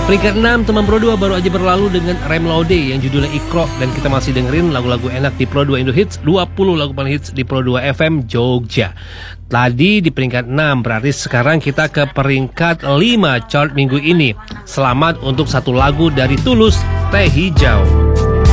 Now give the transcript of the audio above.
Peringkat 6 teman Pro 2 baru aja berlalu dengan Rem Laude yang judulnya Ikro. Dan kita masih dengerin lagu-lagu enak di Pro 2 Indo Hits, 20 lagu paling hits di Pro 2 FM Jogja. Tadi di peringkat 6, berarti sekarang kita ke peringkat 5 chart minggu ini. Selamat untuk satu lagu dari Tulus, Teh Hijau.